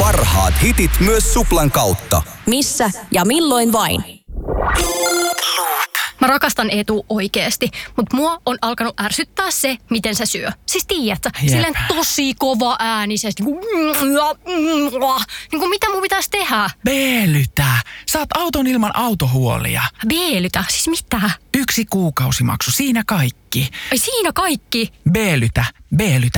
Parhaat hitit myös Suplan kautta. Missä ja milloin vain. Mä rakastan Eetu oikeesti, mutta mua on alkanut ärsyttää se, miten se syö. Siis tiedätkö, silleen tosi kova äänisesti. Niin kuin mitä mun pitäisi tehdä? Beelytä. Saat auton ilman autohuolia. Beelytä? Siis mitä? 1 kuukausimaksu, siinä kaikki. Ai siinä kaikki? Beelytä, beelytä.